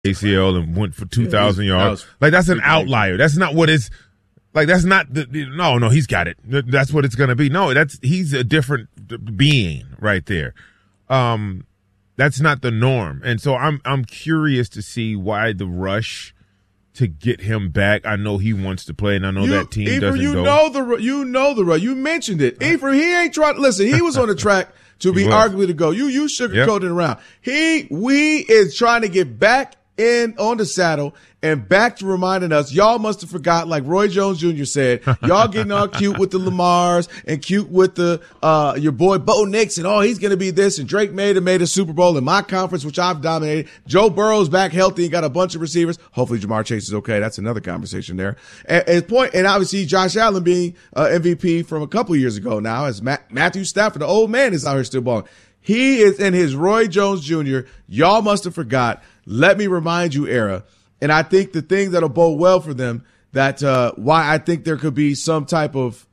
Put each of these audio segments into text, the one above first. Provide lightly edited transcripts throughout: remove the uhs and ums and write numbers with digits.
ACL and went for 2,000 yards. Like, that's an outlier. That's not what it's like. That's not no, he's got it. That's what it's going to be. No, he's a different being right there. That's not the norm. And so I'm curious to see why the rush to get him back. I know he wants to play, and I know that team doesn't go. You know the rush. You mentioned it. Ephraim, he ain't trying. Listen, he was on the track to be arguably to go. You sugarcoated around. We is trying to get back in on the saddle and back to reminding us, y'all must have forgot, like Roy Jones Jr. said, y'all getting all cute with the Lamars and cute with the your boy Bo Nix and he's going to be this, and Drake made a Super Bowl in my conference, which I've dominated. Joe Burrow's back healthy and got a bunch of receivers. Hopefully Jamar Chase is okay. That's another conversation there. And obviously Josh Allen being MVP from a couple years ago now, as Matthew Stafford, the old man, is out here still balling. He is in his Roy Jones Jr. Y'all must have forgot. Let me remind you era. And I think the thing that'll bode well for them, that why I think there could be some type of,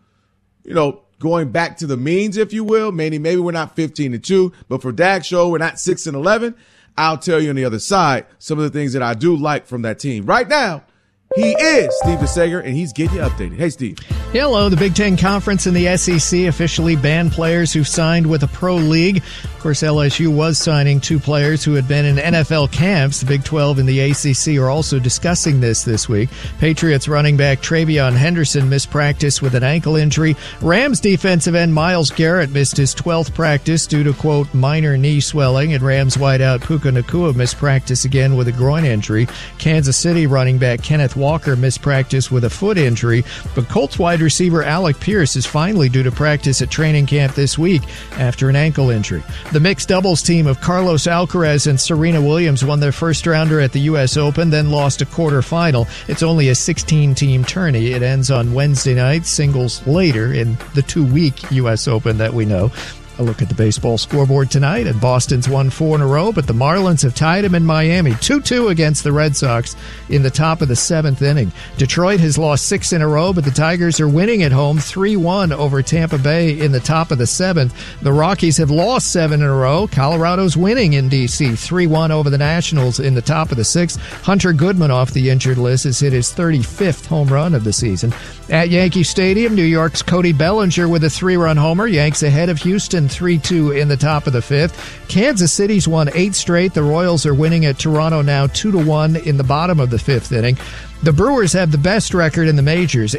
going back to the means, if you will, meaning maybe we're not 15-2, but for Dak's show, we're not 6-11. I'll tell you on the other side some of the things that I do like from that team. Right now, he is Steve DeSager, and he's getting you updated. Hey, Steve. Hello. The Big Ten Conference and the SEC officially banned players who signed with a pro league. Of course, LSU was signing 2 players who had been in NFL camps. The Big 12 and the ACC are also discussing this week. Patriots running back Travion Henderson missed practice with an ankle injury. Rams defensive end Myles Garrett missed his 12th practice due to, quote, minor knee swelling. And Rams wideout Puka Nacua missed practice again with a groin injury. Kansas City running back Kenneth Walker missed practice with a foot injury. But Colts wide receiver Alec Pierce is finally due to practice at training camp this week after an ankle injury. The mixed doubles team of Carlos Alcaraz and Serena Williams won their first rounder at the U.S. Open, then lost a quarterfinal. It's only a 16-team tourney. It ends on Wednesday night, singles later in the 2-week U.S. Open that we know. A look at the baseball scoreboard tonight, and Boston's won 4 in a row, but the Marlins have tied him in Miami 2-2 against the Red Sox in the top of the 7th inning. Detroit has lost 6 in a row, but the Tigers are winning at home 3-1 over Tampa Bay in the top of the 7th. The Rockies have lost 7 in a row. Colorado's winning in D.C. 3-1 over the Nationals in the top of the 6th. Hunter Goodman off the injured list has hit his 35th home run of the season. At Yankee Stadium, New York's Cody Bellinger with a 3-run homer. Yanks ahead of Houston 3-2 in the top of the 5th. Kansas City's won 8 straight. The Royals are winning at Toronto now 2-1 in the bottom of the 5th inning. The Brewers have the best record in the majors,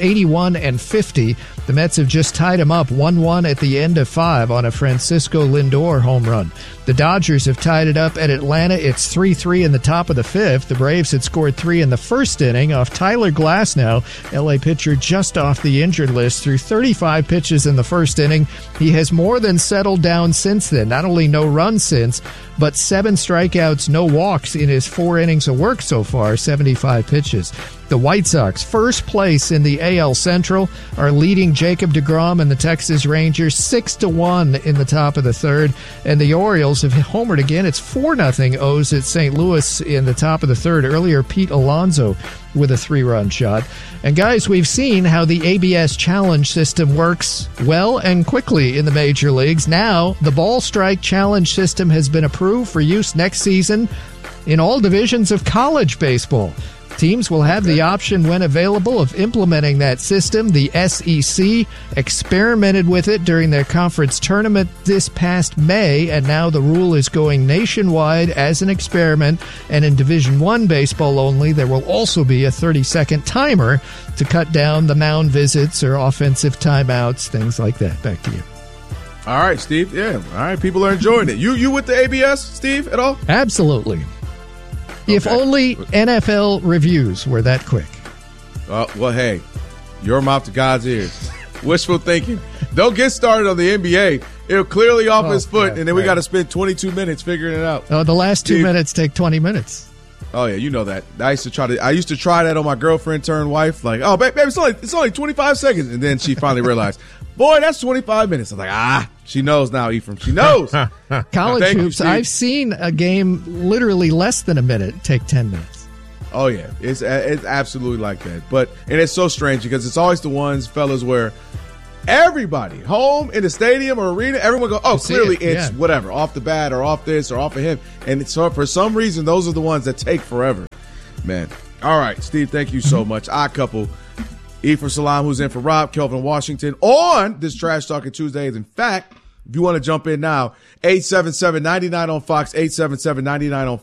81-50. The Mets have just tied them up 1-1 at the end of 5 on a Francisco Lindor home run. The Dodgers have tied it up at Atlanta. It's 3-3 in the top of the 5th. The Braves had scored 3 in the first inning off Tyler Glasnow, L.A. pitcher just off the injured list. Through 35 pitches in the first inning, he has more than settled down since then. Not only no runs since, but 7 strikeouts, no walks in his 4 innings of work so far, 75 pitches. The White Sox, first place in the AL Central, are leading Jacob deGrom and the Texas Rangers 6-1 in the top of the 3rd. And the Orioles have homered again. It's 4-0 O's at St. Louis in the top of the 3rd. Earlier, Pete Alonso with a 3-run shot. And guys, we've seen how the ABS challenge system works well and quickly in the major leagues. Now, the ball strike challenge system has been approved for use next season in all divisions of college baseball. Teams will have the option, when available, of implementing that system. The SEC experimented with it during their conference tournament this past May, and now the rule is going nationwide as an experiment. And in Division I baseball only, there will also be a 30-second timer to cut down the mound visits or offensive timeouts, things like that. Back to you. All right, Steve. Yeah. All right. People are enjoying it. You with the ABS, Steve, at all? Absolutely. If only NFL reviews were that quick. Well, hey, your mouth to God's ears. Wishful thinking. Don't get started on the NBA. It'll clearly off his foot, and then we got to spend 22 minutes figuring it out. Oh, the last 2 minutes take 20 minutes. Oh yeah, you know that. I used to try that on my girlfriend turned wife. Like, oh, babe, it's only 25 seconds, and then she finally realized, boy, that's 25 minutes. I'm like, she knows now, Ephraim. She knows. College hoops. I've seen a game literally less than a minute take 10 minutes. Oh yeah, it's absolutely like that. And it's so strange because it's always the ones, fellas, where everybody, home, in the stadium or arena, everyone go, oh, clearly it's whatever, off the bat or off this or off of him. And so for some reason, those are the ones that take forever. Man. All right, Steve, thank you so much. Odd couple. Ephraim Salaam, who's in for Rob, Kelvin Washington on this Trash Talking Tuesdays. In fact, if you want to jump in now, 877-99 on Fox, 877-99 on